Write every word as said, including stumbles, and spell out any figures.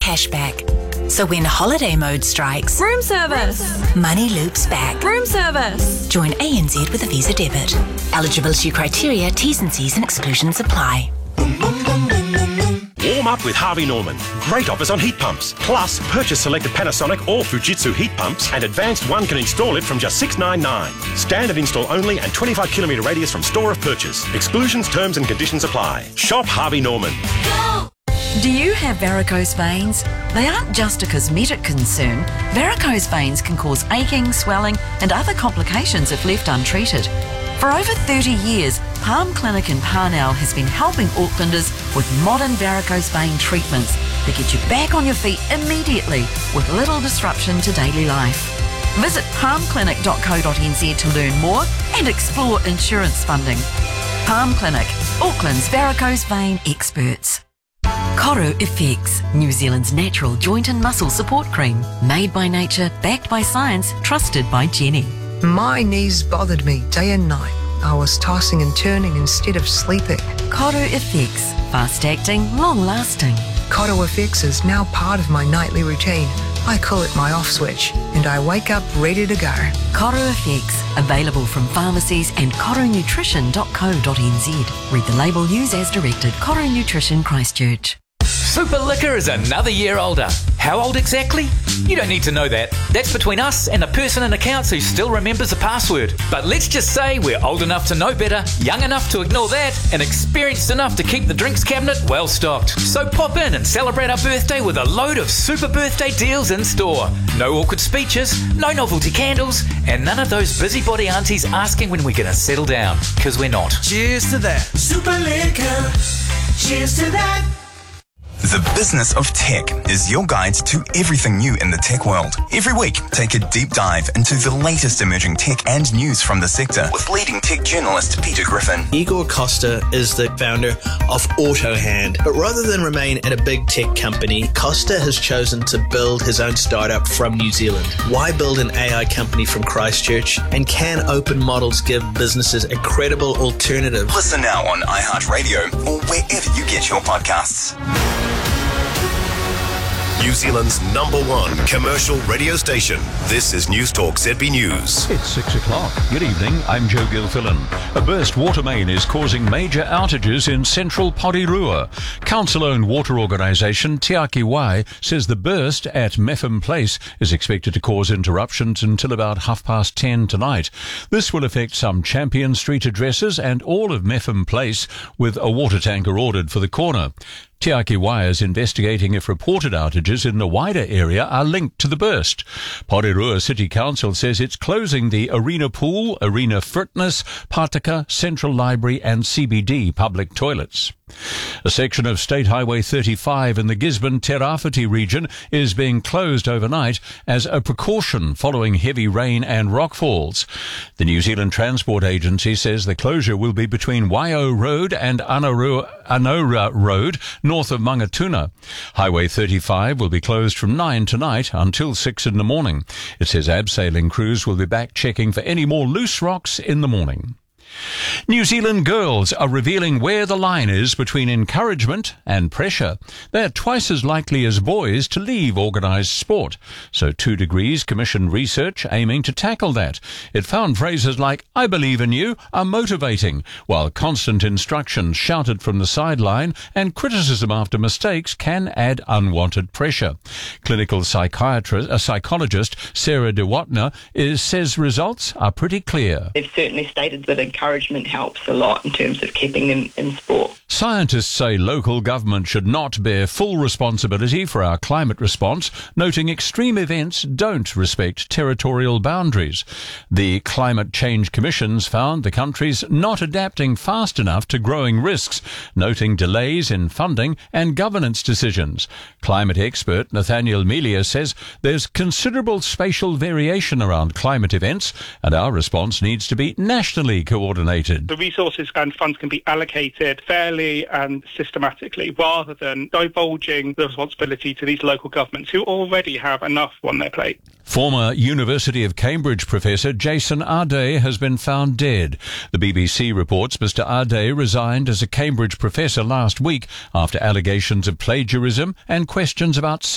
cashback. So when holiday mode strikes, Room service. money loops back. Room service. Join A N Z with a Visa debit. Eligibility criteria, T's and C's and exclusions apply. Warm up with Harvey Norman. Great offers on heat pumps. Plus, purchase selected Panasonic or Fujitsu heat pumps and Advanced One can install it from just six ninety-nine. Standard install only and twenty-five kilometre radius from store of purchase. Exclusions, terms and conditions apply. Shop Harvey Norman. Go! Do you have varicose veins? They aren't just a cosmetic concern. Varicose veins can cause aching, swelling and other complications if left untreated. For over thirty years, Palm Clinic in Parnell has been helping Aucklanders with modern varicose vein treatments that get you back on your feet immediately with little disruption to daily life. Visit palm clinic dot co dot n z to learn more and explore insurance funding. Palm Clinic, Auckland's varicose vein experts. Coro Effects, New Zealand's natural joint and muscle support cream. Made by nature, backed by science, trusted by Jenny. My knees bothered me day and night. I was tossing and turning instead of sleeping. Coro Effects, fast-acting, long-lasting. Coro Effects is now part of my nightly routine. I call it my off switch, and I wake up ready to go. Coro Effects, available from pharmacies and coro nutrition dot co dot n z. Read the label, use as directed. Coro Nutrition, Christchurch. Super Liquor is another year older. How old exactly? You don't need to know that. That's between us and the person in accounts who still remembers the password. But let's just say we're old enough to know better, young enough to ignore that, and experienced enough to keep the drinks cabinet well stocked. So pop in and celebrate our birthday with a load of super birthday deals in store. No awkward speeches, no novelty candles, and none of those busybody aunties asking when we're going to settle down. Because we're not. Cheers to that. Super Liquor. Cheers to that. The Business of Tech is your guide to everything new in the tech world. Every week, take a deep dive into the latest emerging tech and news from the sector with leading tech journalist Peter Griffin. Igor Costa is the founder of AutoHand, but rather than remain at a big tech company, Costa has chosen to build his own startup from New Zealand. Why build an A I company from Christchurch? And can open models give businesses a credible alternative? Listen now on iHeartRadio or wherever you get your podcasts. New Zealand's number one commercial radio station. This is News Talk Z B News. It's six o'clock. Good evening, I'm Joe Gilfillan. A burst water main is causing major outages in central Porirua. Council-owned water organisation Te Aki Wai says the burst at Meffam Place is expected to cause interruptions until about half past ten tonight. This will affect some Champion Street addresses and all of Meffam Place, with a water tanker ordered for the corner. Te Aki Wai is investigating if reported outages in the wider area are linked to the burst. Porirua City Council says it's closing the Arena Pool, Arena Fitness, Pataka, Central Library and C B D public toilets. A section of State Highway thirty-five in the Gisborne-Te Rāwhiti region is being closed overnight as a precaution following heavy rain and rockfalls. The New Zealand Transport Agency says the closure will be between Waio Road and Anora, Anora Road, north of Mangatuna. Highway thirty-five will be closed from nine tonight until six in the morning. It says abseiling crews will be back checking for any more loose rocks in the morning. New Zealand girls are revealing where the line is between encouragement and pressure. They're twice as likely as boys to leave organised sport. So Two Degrees commissioned research aiming to tackle that. It found phrases like, "I believe in you," are motivating, while constant instruction shouted from the sideline and criticism after mistakes can add unwanted pressure. Clinical psychiatrist, a psychologist, Sarah DeWatner, is, says results are pretty clear. They've certainly stated that encouragement helps a lot in terms of keeping them in sport. Scientists say local government should not bear full responsibility for our climate response, noting extreme events don't respect territorial boundaries. The Climate Change Commissions found the country's not adapting fast enough to growing risks, noting delays in funding and governance decisions. Climate expert Nathaniel Melia says there's considerable spatial variation around climate events, and our response needs to be nationally coordinated. The resources and funds can be allocated fairly and systematically, rather than divulging the responsibility to these local governments who already have enough on their plate. Former University of Cambridge professor Jason Ardey has been found dead. The B B C reports Mister Ardey resigned as a Cambridge professor last week after allegations of plagiarism and questions about